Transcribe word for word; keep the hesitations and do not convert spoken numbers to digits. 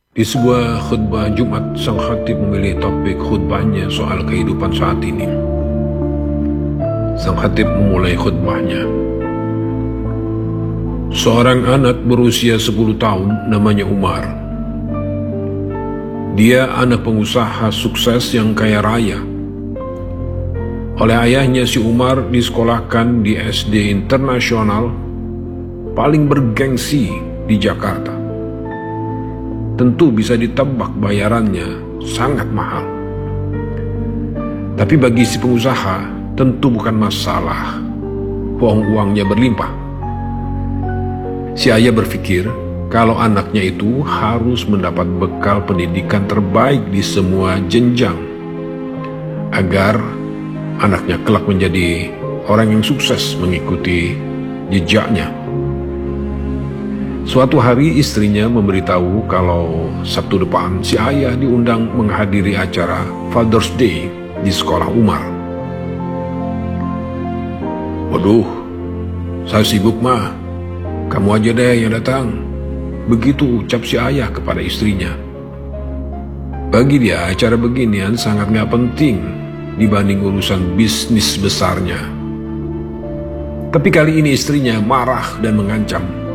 Di sebuah khutbah Jumat, sang khatib memilih topik khutbahnya soal kehidupan saat ini. Sang khatib memulai khutbahnya. Seorang anak berusia sepuluh tahun namanya Umar. Dia anak pengusaha sukses yang kaya raya. Oleh ayahnya, si Umar disekolahkan di S D internasional paling bergengsi di Jakarta. Tentu bisa ditebak bayarannya sangat mahal. Tapi bagi si pengusaha tentu bukan masalah, uang uangnya berlimpah. Si ayah berpikir kalau anaknya itu harus mendapat bekal pendidikan terbaik di semua jenjang, agar anaknya kelak menjadi orang yang sukses mengikuti jejaknya. Suatu hari istrinya memberitahu kalau Sabtu depan si ayah diundang menghadiri acara Father's Day di sekolah Umar. Waduh, saya sibuk mah, kamu aja deh yang datang. Begitu ucap si ayah kepada istrinya. Bagi dia acara beginian sangat gak penting dibanding urusan bisnis besarnya. Tapi kali ini istrinya marah dan mengancam.